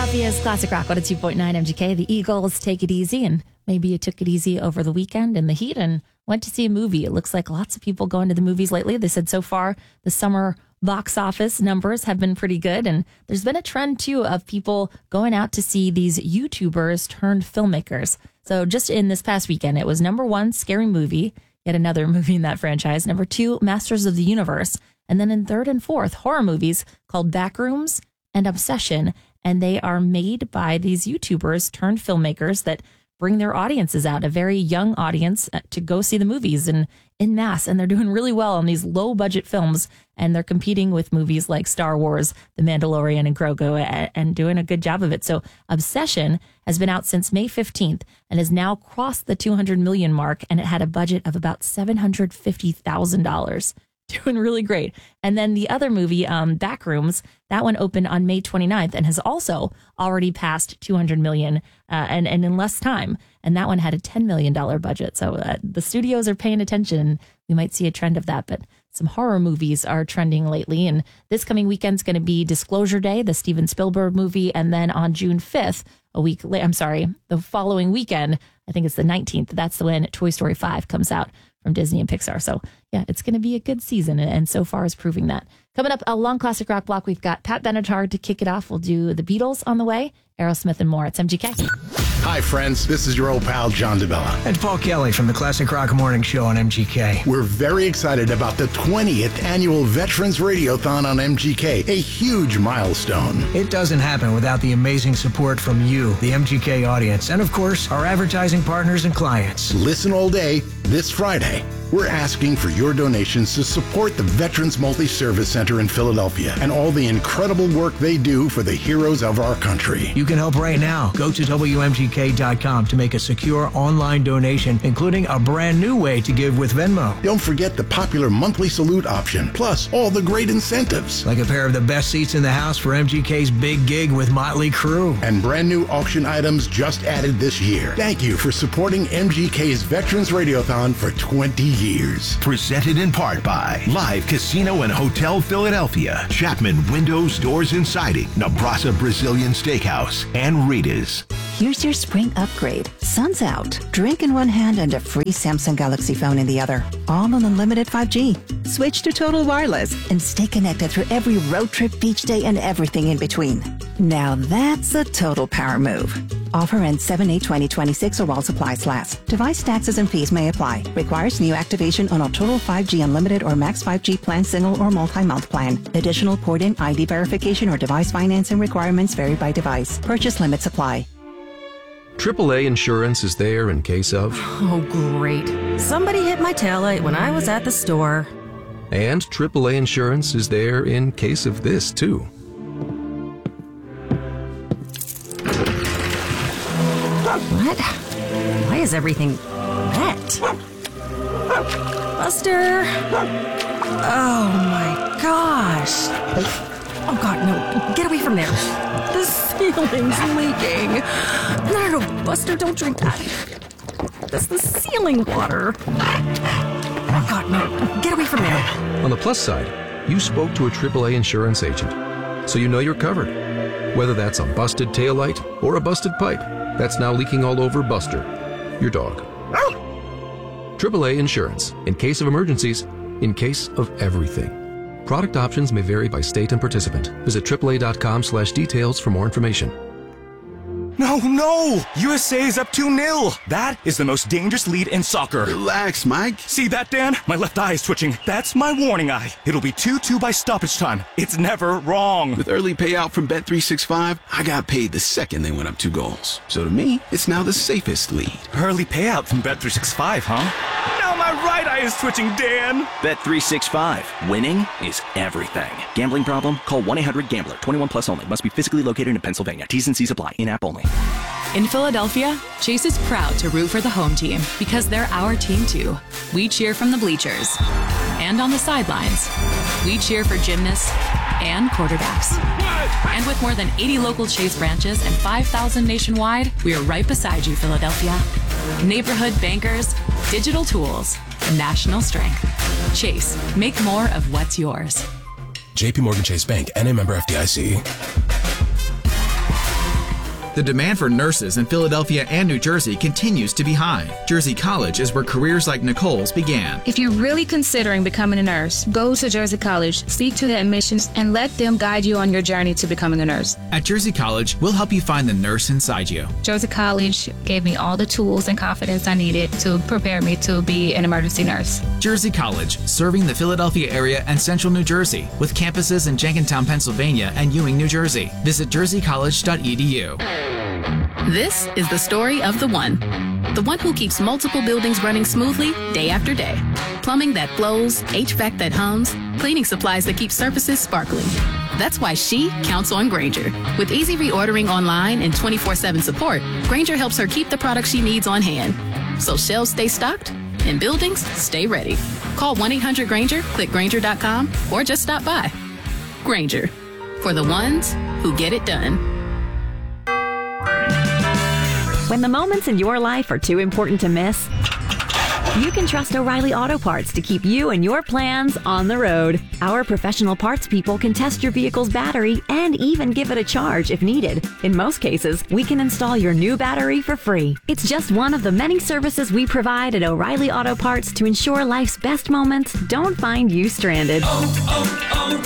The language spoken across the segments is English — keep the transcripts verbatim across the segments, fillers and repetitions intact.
Philadelphia's Classic Rock one oh two point nine M G K. The Eagles take it easy, and maybe you took it easy over the weekend in the heat and went to see a movie. It looks like lots of people going to the movies lately. They said so far the summer box office numbers have been pretty good, and there's been a trend too of people going out to see these YouTubers turned filmmakers. So just in this past weekend, it was number one, Scary Movie, yet another movie in that franchise. Number two, Masters of the Universe. And then in third and fourth, horror movies called Backrooms and Obsession. And they are made by these YouTubers turned filmmakers that bring their audiences out, a very young audience, to go see the movies and in mass. And they're doing really well on these low budget films. And they're competing with movies like Star Wars, The Mandalorian, and Grogu, and doing a good job of it. So Obsession has been out since May fifteenth and has now crossed the two hundred million mark. And it had a budget of about seven hundred fifty thousand dollars. Doing really great. And then the other movie, um, Backrooms, that one opened on May twenty-ninth and has also already passed two hundred million uh, and, and in less time. And that one had a ten million dollars budget. So uh, the studios are paying attention. We might see a trend of that, but some horror movies are trending lately. And this coming weekend is going to be Disclosure Day, the Steven Spielberg movie. And then on June fifth, a week later, I'm sorry, the following weekend, I think it's the nineteenth. That's when Toy Story five comes out from Disney and Pixar. So yeah, it's going to be a good season, and so far is proving that. Coming up, a long classic rock block. We've got Pat Benatar to kick it off. We'll do the Beatles on the way, Aerosmith, and more. It's M G K. Hi, friends. This is your old pal, John DeBella. And Paul Kelly from the Classic Rock Morning Show on M G K. We're very excited about the twentieth Annual Veterans Radiothon on M G K, a huge milestone. It doesn't happen without the amazing support from you, the M G K audience, and of course, our advertising partners and clients. Listen all day this Friday. We're asking for your donations to support the Veterans Multi-Service Center in Philadelphia and all the incredible work they do for the heroes of our country. You can help right now. Go to W M G K dot com to make a secure online donation, including a brand new way to give with Venmo. Don't forget the popular monthly salute option, plus all the great incentives. Like a pair of the best seats in the house for M G K's big gig with Motley Crue. And brand new auction items just added this year. Thank you for supporting M G K's Veterans Radiothon for twenty years. Presented in part by Live Casino and Hotel Philadelphia, Chapman Windows, Doors and Siding, Nebraska Brazilian Steakhouse, and Rita's. Here's your spring upgrade. Sun's out. Drink in one hand and a free Samsung Galaxy phone in the other. All on unlimited five G. Switch to Total Wireless and stay connected through every road trip, beach day, and everything in between. Now that's a total power move. Offer ends seven eight twenty twenty-six or while supplies last. Device taxes and fees may apply. Requires new activation on a Total five G Unlimited or Max five G plan, single or multi-month plan. Additional port-in I D verification or device financing requirements vary by device. Purchase limits apply. triple A Insurance is there in case of... Oh, great. Somebody hit my taillight when I was at the store. And triple A Insurance is there in case of this, too. What? Why is everything wet? Buster! Oh my gosh! Oh God, no! Get away from there! The ceiling's leaking! No, no, no! Buster, don't drink that! That's the ceiling water! Oh God, no! Get away from there! On the plus side, you spoke to a triple A Insurance agent, so you know you're covered. Whether that's a busted taillight or a busted pipe that's now leaking all over Buster, your dog. triple A Insurance. In case of emergencies, in case of everything. Product options may vary by state and participant. Visit triple A dot com slash details for more information. No, no! U S A is up two nil. That is the most dangerous lead in soccer. Relax, Mike. See that, Dan? My left eye is twitching. That's my warning eye. It'll be two two by stoppage time. It's never wrong. With early payout from Bet three sixty-five, I got paid the second they went up two goals. So to me, it's now the safest lead. Early payout from Bet three sixty-five, huh? Now my right eye is twitching, Dan. Bet three sixty-five. Winning is everything. Gambling problem? Call one eight hundred gambler. twenty-one plus only. Must be physically located in Pennsylvania. T's and C's apply. In-app only. In Philadelphia, Chase is proud to root for the home team because they're our team too. We cheer from the bleachers and on the sidelines. We cheer for gymnasts and quarterbacks. And with more than eighty local Chase branches and five thousand nationwide, we are right beside you, Philadelphia. Neighborhood bankers, digital tools, national strength. Chase, make more of what's yours. J P Morgan Chase Bank, N A member F D I C. The demand for nurses in Philadelphia and New Jersey continues to be high. Jersey College is where careers like Nicole's began. If you're really considering becoming a nurse, go to Jersey College, speak to the admissions, and let them guide you on your journey to becoming a nurse. At Jersey College, we'll help you find the nurse inside you. Jersey College gave me all the tools and confidence I needed to prepare me to be an emergency nurse. Jersey College, serving the Philadelphia area and central New Jersey, with campuses in Jenkintown, Pennsylvania and Ewing, New Jersey. Visit jersey college dot e d u. This is the story of the one. The one who keeps multiple buildings running smoothly day after day. Plumbing that flows, H V A C that hums, cleaning supplies that keep surfaces sparkling. That's why she counts on Grainger. With easy reordering online and twenty-four seven support, Grainger helps her keep the products she needs on hand. So shelves stay stocked and buildings stay ready. Call one eight hundred Grainger, click Grainger dot com, or just stop by. Grainger, for the ones who get it done. When the moments in your life are too important to miss, you can trust O'Reilly Auto Parts to keep you and your plans on the road. Our professional parts people can test your vehicle's battery and even give it a charge if needed. In most cases, we can install your new battery for free. It's just one of the many services we provide at O'Reilly Auto Parts to ensure life's best moments don't find you stranded. Oh,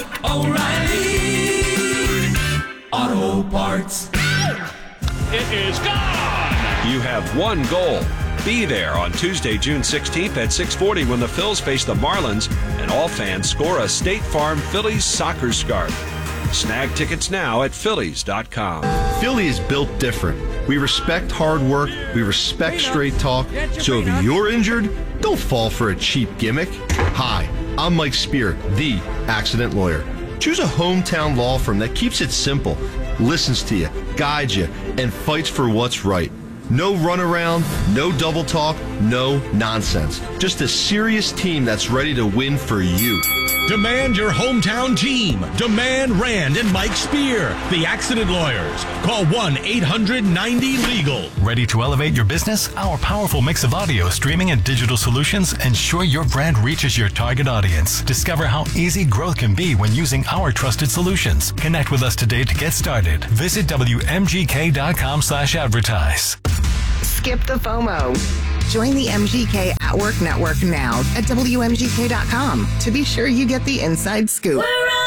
oh, oh, O'Reilly Auto Parts. It is gone! You have one goal. Be there on Tuesday, June sixteenth at six forty when the Phils face the Marlins and all fans score a State Farm Phillies soccer scarf. Snag tickets now at phillies dot com. Philly is built different. We respect hard work. We respect straight talk. So if you're injured, don't fall for a cheap gimmick. Hi, I'm Mike Spear, the accident lawyer. Choose a hometown law firm that keeps it simple, listens to you, guides you, and fights for what's right. No runaround, no double talk, no nonsense. Just a serious team that's ready to win for you. Demand your hometown team. Demand Rand and Mike Spear, the accident lawyers. Call one eight hundred ninety legal. Ready to elevate your business? Our powerful mix of audio, streaming, and digital solutions ensure your brand reaches your target audience. Discover how easy growth can be when using our trusted solutions. Connect with us today to get started. Visit W M G K dot com slash advertise. Skip the FOMO. Join the M G K at Work Network now at W M G K dot com to be sure you get the inside scoop. We're